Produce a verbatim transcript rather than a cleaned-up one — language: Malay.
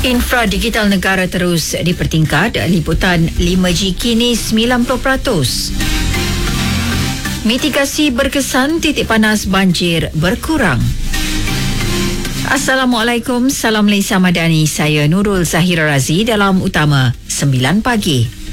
Infra digital negara terus dipertingkat. Liputan lima G kini sembilan puluh peratus. Mitigasi berkesan, titik panas banjir berkurang. Assalamualaikum, salam Malaysia Madani. Saya Nurul Zahira Razi dalam Utama sembilan pagi.